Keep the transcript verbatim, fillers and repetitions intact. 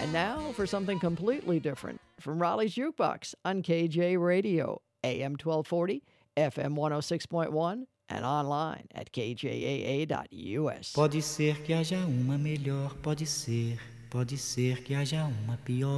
And now for something completely different from Raleigh's Jukebox on K J Radio, A M twelve forty, F M one oh six point one, and online at K J A A dot U S. Pode ser que haja uma melhor, pode ser, pode ser que haja uma pior.